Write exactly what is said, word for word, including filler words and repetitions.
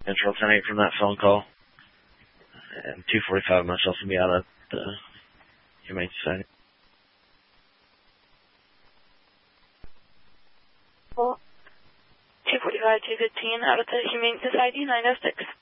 Control ten eight from that phone call. And two forty-five myself will be out at the Humane Society. Well, two forty-five, two fifteen out at the Humane Society, nine oh six.